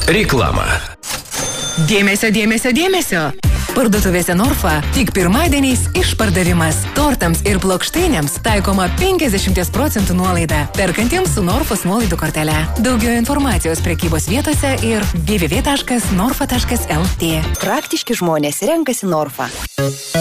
Reklama. Dėmesio, dėmesio, dėmesio. Parduotuvėse Norfa tik pirmadieniais išpardavimas. Tortams ir plokštainiams taikoma 50% nuolaida. Perkantiems su Norfos nuolaidų kortele. Daugiau informacijos prekybos vietose ir www.norfa.lt. Praktiški žmonės renkasi Norfa.